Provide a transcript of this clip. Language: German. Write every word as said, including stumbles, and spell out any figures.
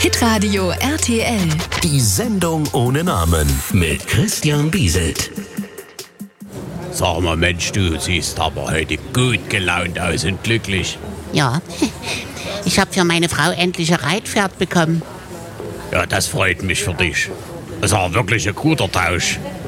Hitradio R T L. Die Sendung ohne Namen mit Christian Bieselt. Sag mal, Mensch, du siehst aber heute gut gelaunt aus und glücklich. Ja, ich habe für meine Frau endlich ein Reitpferd bekommen. Ja, das freut mich für dich. Das war wirklich ein guter Tausch.